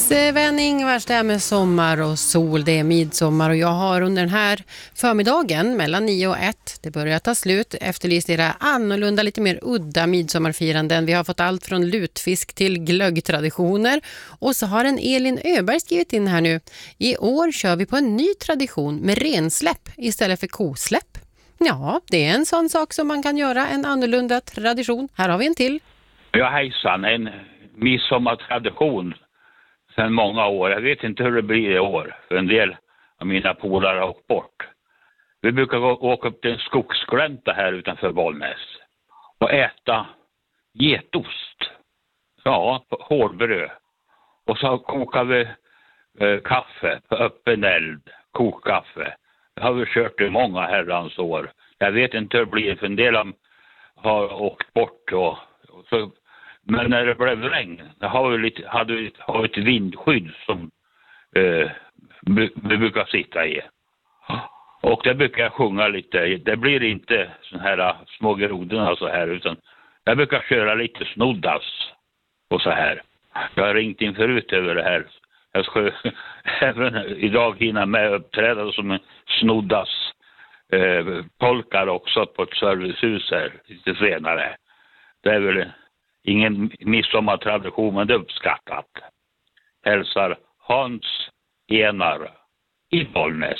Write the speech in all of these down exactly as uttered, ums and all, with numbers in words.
Sven-Ingvars där med sommar och sol, det är midsommar och jag har under den här förmiddagen mellan nio och ett, det börjar ta slut, efterlyst era annorlunda, lite mer udda midsommarfiranden. Vi har fått allt från lutfisk till glöggtraditioner och så har en Elin Öberg skrivit in här nu. I år kör vi på en ny tradition med rensläpp istället för kosläpp. Ja, det är en sån sak som man kan göra, en annorlunda tradition. Här har vi en till. Ja, hejsan, en midsommartradition sedan många år. Jag vet inte hur det blir i år, för en del av mina polare har åkt bort. Vi brukar gå, åka upp till en skogsglänta här utanför Bollnäs och äta getost. Ja, hårdbröd. Och så kokar vi eh, kaffe på öppen eld, kokkaffe. Det har vi kört i många herrans år. Jag vet inte hur det blir, för en del av dem har åkt bort. Och, och så, men när det blev regn, då har vi lite, hade vi har ett vindskydd som eh, vi, vi brukar sitta i. Och det brukar jag sjunga lite. Det blir inte sån här små grodorna så här, utan jag brukar köra lite snoddas och så här. Jag har ringt in förut över det här. Jag ska även idag hinna med uppträda som en snoddas eh, polkar också på ett servicehus här lite senare. Det är väl ingen midsommartradition, men det är uppskattat. Hälsar Hans Enar i Bollnäs.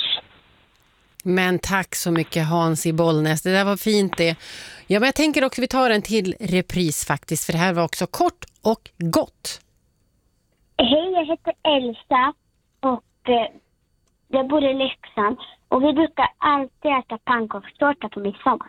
Men tack så mycket Hans i Bollnäs, det där var fint det. Ja, men jag tänker också vi tar en till repris faktiskt, för det här var också kort och gott. Hej, jag heter Elsa och eh, jag bor i Leksand och vi brukar alltid äta pannkakstårta på midsommar.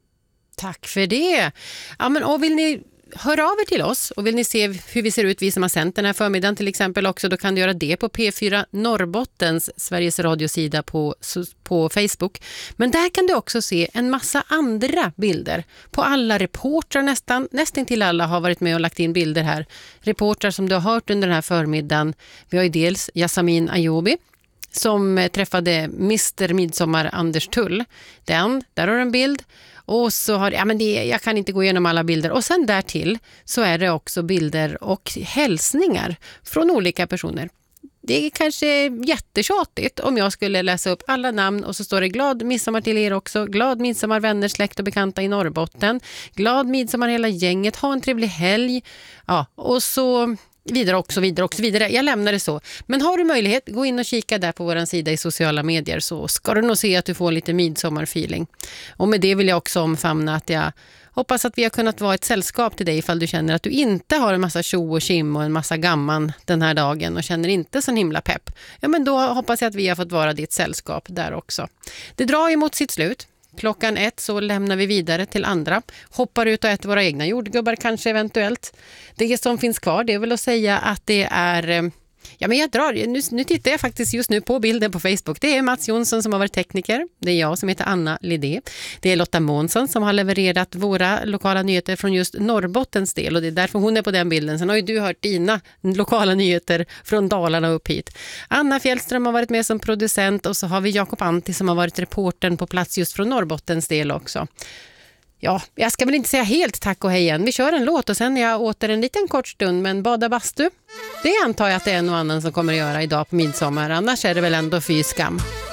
Tack för det. Ja, men och vill ni höra av er till oss och vill ni se hur vi ser ut, vi som har sänt den här förmiddagen till exempel också, då kan du göra det på P fyra Norrbottens Sveriges radiosida på, på Facebook. Men där kan du också se en massa andra bilder på alla reportrar, nästan, nästan till alla har varit med och lagt in bilder här. Reportrar som du har hört under den här förmiddagen. Vi har ju dels Yasamin Ayobi som träffade mister Midsommar Anders Tull. Den, där har du en bild. Och så har ja men det, jag kan inte gå igenom alla bilder. Och sen därtill så är det också bilder och hälsningar från olika personer. Det är kanske jättetjatigt om jag skulle läsa upp alla namn och så står det glad midsommar till er också. Glad midsommar vänner, släkt och bekanta i Norrbotten. Glad midsommar hela gänget. Ha en trevlig helg. Ja, och så vidare också, vidare också, vidare. Jag lämnar det så. Men har du möjlighet, gå in och kika där på vår sida i sociala medier så ska du nog se att du får lite midsommarfeeling. Och med det vill jag också omfamna att jag hoppas att vi har kunnat vara ett sällskap till dig ifall du känner att du inte har en massa tjo och kim och en massa gamman den här dagen och känner inte så himla pepp. Ja, men då hoppas jag att vi har fått vara ditt sällskap där också. Det drar ju mot sitt slut. Klockan ett så lämnar vi vidare till andra. Hoppar ut och äter våra egna jordgubbar kanske eventuellt. Det som finns kvar det är väl att säga att det är... Ja, men jag drar. Nu, nu tittar jag faktiskt just nu på bilden på Facebook. Det är Mats Jonsson som har varit tekniker. Det är jag som heter Anna Lidé. Det är Lotta Månsson som har levererat våra lokala nyheter från just Norrbottens del. Och det är därför hon är på den bilden. Sen har ju du hört dina lokala nyheter från Dalarna upp hit. Anna Fjällström har varit med som producent. Och så har vi Jakob Antti som har varit reportern på plats just från Norrbottens del också. Ja, jag ska väl inte säga helt tack och hej igen. Vi kör en låt och sen är jag åter en liten kort stund. Men bada bastu, det antar jag att det är en och annan som kommer att göra idag på midsommar. Annars är det väl ändå fy skam.